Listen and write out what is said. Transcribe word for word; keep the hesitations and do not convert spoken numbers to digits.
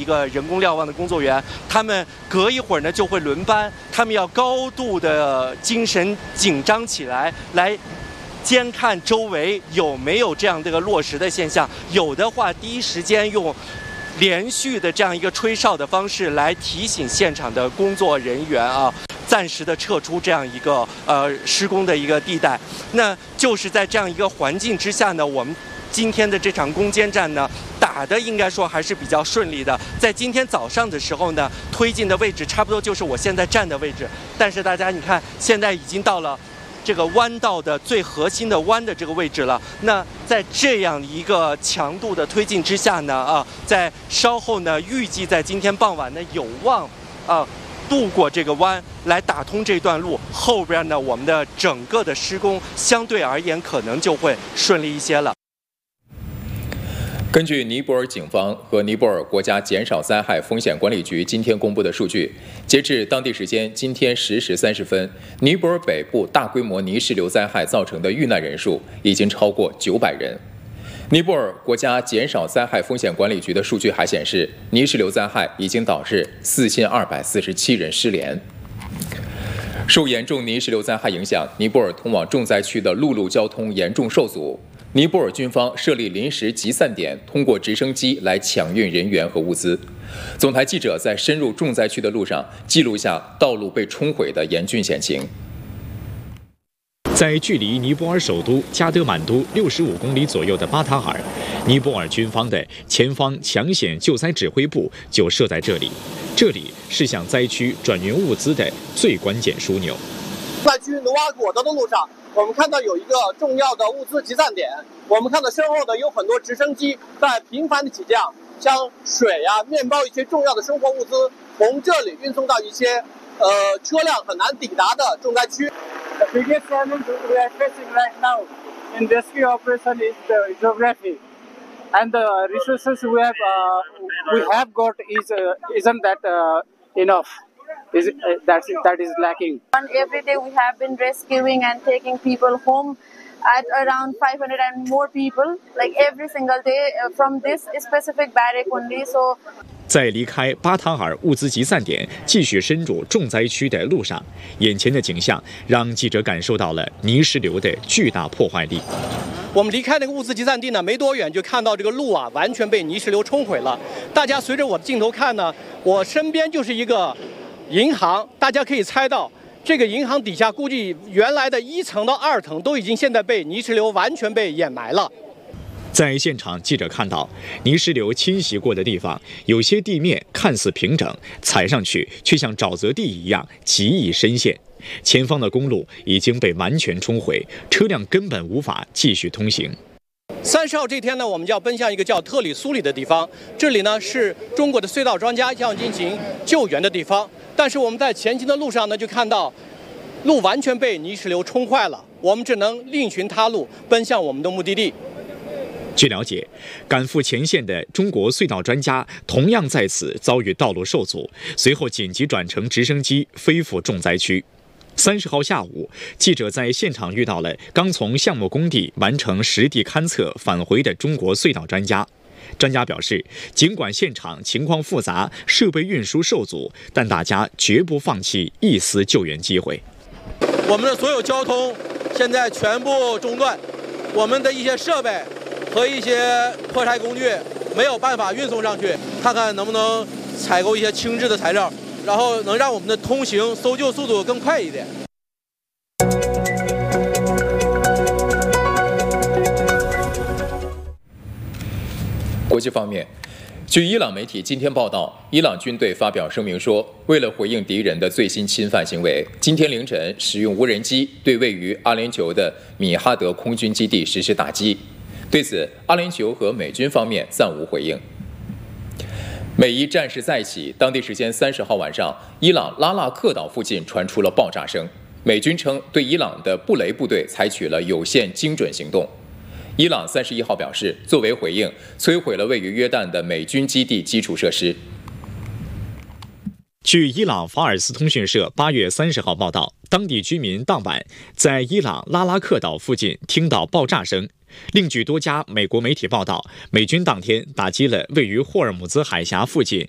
个人工瞭望的工作人员，他们隔一会儿呢就会轮班，他们要高度的精神紧张起来，来监看周围有没有这样的一个落石的现象，有的话第一时间用连续的这样一个吹哨的方式来提醒现场的工作人员啊，暂时的撤出这样一个呃施工的一个地带。那就是在这样一个环境之下呢，我们今天的这场攻坚战呢，打的应该说还是比较顺利的。在今天早上的时候呢，推进的位置差不多就是我现在站的位置，但是大家你看，现在已经到了这个弯道的最核心的弯的这个位置了。那在这样一个强度的推进之下呢，啊，在稍后呢，预计在今天傍晚呢，有望啊渡过这个弯来打通这段路，后边呢，我们的整个的施工相对而言可能就会顺利一些了。 根据尼泊尔警方和尼泊尔国家减少灾害风险管理局今天公布的数据，截至当地时间今天十时三十分，尼泊尔北部大规模泥石流灾害造成的遇难人数已经超过九百人。尼泊尔国家减少灾害风险管理局的数据还显示，泥石流灾害已经导致四千二百四十七人失联。受严重泥石流灾害影响，尼泊尔通往重灾区的陆路交通严重受阻。尼泊尔军方设立临时集散点，通过直升机来抢运人员和物资。总台记者在深入重灾区的路上记录下道路被冲毁的严峻险情。 在距离尼泊尔首都加德满都六十五公里左右的巴塔尔，尼泊尔军方的前方抢险救灾指挥部就设在这里。这里是向灾区转运物资的最关键枢纽。 在去努瓦果德的路上，我们看到有一个重要的物资集散点。我们看到身后呢有很多直升机在频繁的起降，将水呀、啊、面包一些重要的生活物资从这里运送到一些呃车辆很难抵达的重灾区。 The biggest challenge we are facing right now in rescue operation is the geography, and the resources we have uh, we have got is uh, isn't that uh, enough. Is uh, that that is lacking. And every day we have been rescuing and taking people home at around five hundred and more people, like every single day uh, from this specific barrack only. So. 在离开巴塔尔物资集散点继续深入重灾区的路上，眼前的景象让记者感受到了泥石流的巨大破坏力。 我们离开那个物资集散地呢，没多远就看到这个路啊，完全被泥石流冲毁了。大家随着我的镜头看呢，我身边就是一个银行，大家可以猜到，这个银行底下估计原来的一层到二层都已经现在被泥石流完全被掩埋了。 在现场，记者看到泥石流侵袭过的地方，有些地面看似平整，踩上去却像沼泽地一样极易深陷。前方的公路已经被完全冲毁，车辆根本无法继续通行。 三十号这天呢，我们就要奔向一个叫特里苏里的地方，这里呢是中国的隧道专家要进行救援的地方。但是我们在前行的路上呢，就看到路完全被泥石流冲坏了，我们只能另寻他路，奔向我们的目的地。 据了解，赶赴前线的中国隧道专家同样在此遭遇道路受阻，随后紧急转乘直升机飞赴重灾区。三十号下午，记者在现场遇到了刚从项目工地完成实地勘测返回的中国隧道专家。专家表示，尽管现场情况复杂，设备运输受阻，但大家绝不放弃一丝救援机会。 我们的所有交通现在全部中断，我们的一些设备和一些破拆工具没有办法运送上去，看看能不能采购一些轻质的材料，然后能让我们的通行搜救速度更快一点。 国际方面，据伊朗媒体今天报道，伊朗军队发表声明说，为了回应敌人的最新侵犯行为，今天凌晨使用无人机对位于阿联酋的米哈德空军基地实施打击。对此，阿联酋和美军方面暂无回应。美伊战事再起，当地时间三十号晚上，伊朗拉腊克岛附近传出了爆炸声。美军称，对伊朗的布雷部队采取了有限精准行动。伊朗三十一号表示，作为回应，摧毁了位于约旦的美军基地基础设施。 据伊朗法尔斯通讯社八月三十号报道，当地居民当晚在伊朗拉拉克岛附近听到爆炸声。另据多家美国媒体报道，美军当天打击了位于霍尔木兹海峡附近